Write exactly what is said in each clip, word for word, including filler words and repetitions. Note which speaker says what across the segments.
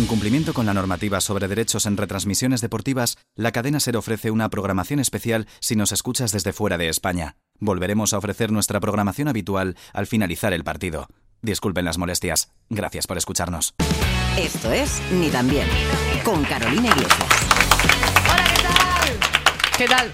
Speaker 1: En cumplimiento con la normativa sobre derechos en retransmisiones deportivas, la cadena SER ofrece una programación especial si nos escuchas desde fuera de España. Volveremos a ofrecer nuestra programación habitual al finalizar el partido. Disculpen las molestias. Gracias por escucharnos.
Speaker 2: Esto es Ni tan bien, con Carolina Iglesias.
Speaker 3: Hola, ¿qué tal? ¿Qué tal?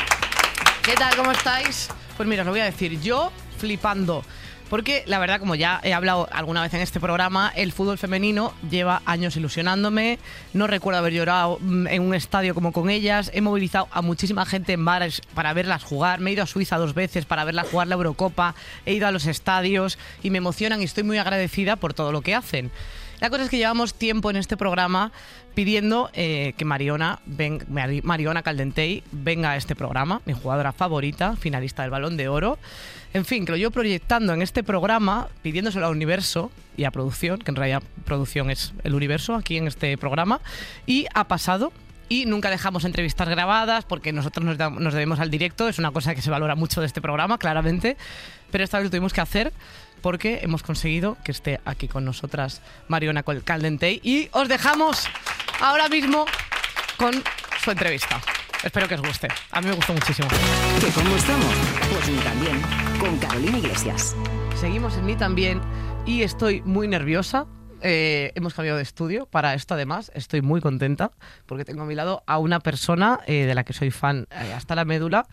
Speaker 3: ¿Qué tal? ¿Cómo estáis? Pues mira, os lo voy a decir. Yo flipando. Porque la verdad, como ya he hablado alguna vez en este programa, el fútbol femenino lleva años ilusionándome. No recuerdo haber llorado en un estadio como con ellas. He movilizado a muchísima gente en bares para verlas jugar. Me he ido a Suiza dos veces para verlas jugar la Eurocopa. He ido a los estadios y me emocionan y estoy muy agradecida por todo lo que hacen. La cosa es que llevamos tiempo en este programa pidiendo eh, que Mariona, ven, Mariona Caldentey venga a este programa, mi jugadora favorita, finalista del Balón de Oro. En fin, que lo llevo proyectando en este programa, pidiéndoselo a Universo y a producción, que en realidad producción es el Universo aquí en este programa, y ha pasado. Y nunca dejamos entrevistas grabadas porque nosotros nos, da, nos debemos al directo, es una cosa que se valora mucho de este programa, claramente, pero esta vez lo tuvimos que hacer porque hemos conseguido que esté aquí con nosotras Mariona Caldentey y os dejamos ahora mismo con su entrevista. Espero que os guste. A mí me gustó muchísimo.
Speaker 2: ¿Que cómo estamos? Pues Ni tan bien, con Carolina Iglesias.
Speaker 3: Seguimos en Ni tan bien y estoy muy nerviosa. Eh, hemos cambiado de estudio para esto, además estoy muy contenta porque tengo a mi lado a una persona eh, de la que soy fan eh, hasta la médula,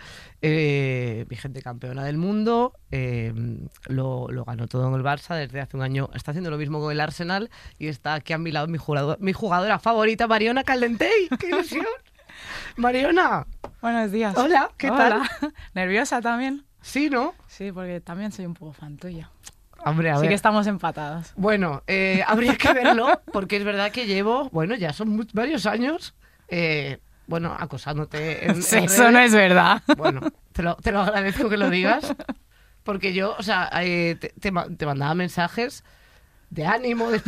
Speaker 3: eh, vigente campeona del mundo, eh, lo, lo ganó todo en el Barça desde hace un año, está haciendo lo mismo con el Arsenal y está aquí a mi lado mi jugadora, mi jugadora favorita, Mariona Caldentey. ¡Qué ilusión! Mariona.
Speaker 4: Buenos días.
Speaker 3: Hola, ¿qué
Speaker 4: Hola.
Speaker 3: tal?
Speaker 4: ¿Nerviosa también?
Speaker 3: Sí, ¿no?
Speaker 4: Sí, porque también soy un poco fan tuya.
Speaker 3: Hombre, a
Speaker 4: sí
Speaker 3: ver.
Speaker 4: que estamos empatados.
Speaker 3: Bueno, eh, habría que verlo, porque es verdad que llevo, bueno, ya son muy, varios años, eh, bueno, acosándote en,
Speaker 4: Sí,
Speaker 3: en
Speaker 4: eso no
Speaker 3: redes.
Speaker 4: es verdad.
Speaker 3: Bueno, te lo, te lo agradezco que lo digas, porque yo, o sea, eh, te, te, ma- te mandaba mensajes de ánimo, de